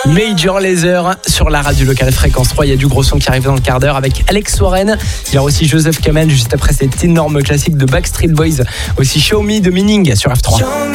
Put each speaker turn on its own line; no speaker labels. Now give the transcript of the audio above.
Major Lazer sur la radio locale Fréquence 3. Il y a du gros son qui arrive dans le quart d'heure avec Alex Warren. Il y a aussi Joseph Kamen juste après cet énorme classique de Backstreet Boys. Aussi Show Me de Meaning sur F3.